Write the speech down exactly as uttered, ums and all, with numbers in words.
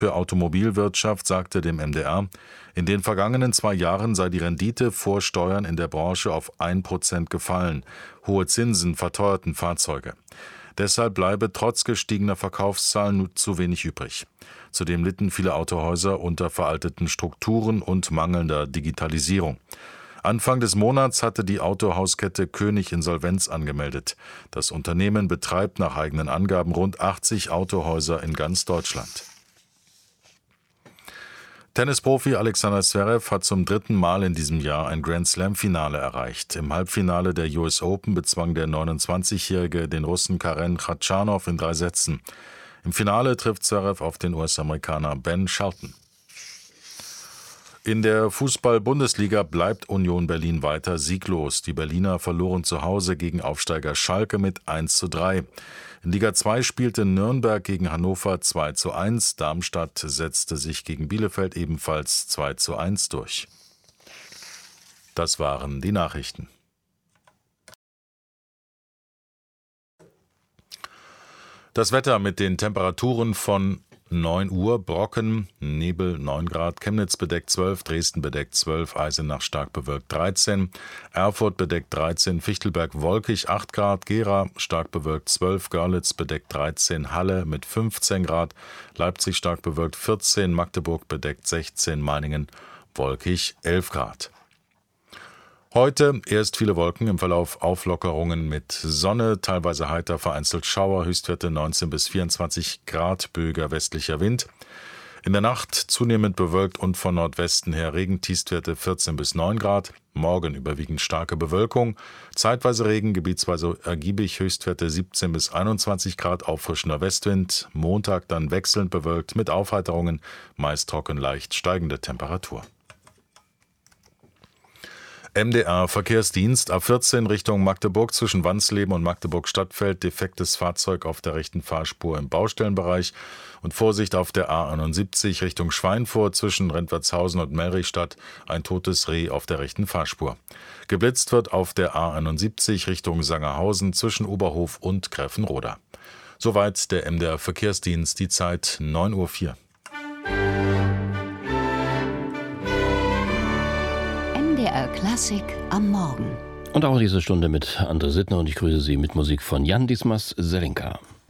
für Automobilwirtschaft sagte dem M D R, in den vergangenen zwei Jahren sei die Rendite vor Steuern in der Branche auf ein Prozent gefallen. Hohe Zinsen verteuerten Fahrzeuge. Deshalb bleibe trotz gestiegener Verkaufszahlen nur zu wenig übrig. Zudem litten viele Autohäuser unter veralteten Strukturen und mangelnder Digitalisierung. Anfang des Monats hatte die Autohauskette König Insolvenz angemeldet. Das Unternehmen betreibt nach eigenen Angaben rund achtzig Autohäuser in ganz Deutschland. Tennisprofi Alexander Zverev hat zum dritten Mal in diesem Jahr ein Grand-Slam-Finale erreicht. Im Halbfinale der U S Open bezwang der neunundzwanzigjährige den Russen Karen Khachanov in drei Sätzen. Im Finale trifft Zverev auf den U S-Amerikaner Ben Shelton. In der Fußball-Bundesliga bleibt Union Berlin weiter sieglos. Die Berliner verloren zu Hause gegen Aufsteiger Schalke mit eins zu drei. In Liga zwei spielte Nürnberg gegen Hannover zwei zu eins. Darmstadt setzte sich gegen Bielefeld ebenfalls zwei zu eins durch. Das waren die Nachrichten. Das Wetter mit den Temperaturen von neun Uhr, Brocken, Nebel neun Grad, Chemnitz bedeckt zwölf, Dresden bedeckt zwölf, Eisenach stark bewölkt dreizehn, Erfurt bedeckt dreizehn, Fichtelberg wolkig acht Grad, Gera stark bewölkt zwölf, Görlitz bedeckt dreizehn, Halle mit fünfzehn Grad, Leipzig stark bewölkt vierzehn, Magdeburg bedeckt sechzehn, Meiningen wolkig elf Grad. Heute erst viele Wolken, im Verlauf Auflockerungen mit Sonne, teilweise heiter, vereinzelt Schauer, Höchstwerte neunzehn bis vierundzwanzig Grad, böiger westlicher Wind. In der Nacht zunehmend bewölkt und von Nordwesten her Regen, Tiefstwerte vierzehn bis neun Grad. Morgen überwiegend starke Bewölkung, zeitweise Regen, gebietsweise ergiebig, Höchstwerte siebzehn bis einundzwanzig Grad, auffrischender Westwind. Montag dann wechselnd bewölkt mit Aufheiterungen, meist trocken, leicht steigende Temperatur. M D R Verkehrsdienst A vierzehn Richtung Magdeburg zwischen Wansleben und Magdeburg-Stadtfeld, defektes Fahrzeug auf der rechten Fahrspur im Baustellenbereich und Vorsicht auf der A einundsiebzig Richtung Schweinfurt zwischen Rentwertshausen und Melrichstadt, ein totes Reh auf der rechten Fahrspur. Geblitzt wird auf der A einundsiebzig Richtung Sangerhausen zwischen Oberhof und Gräfenroda. Soweit der M D R Verkehrsdienst, die Zeit neun Uhr vier. M D R Klassik am Morgen. Und auch diese Stunde mit André Sittner und ich grüße Sie mit Musik von Jan Dismas Zelenka.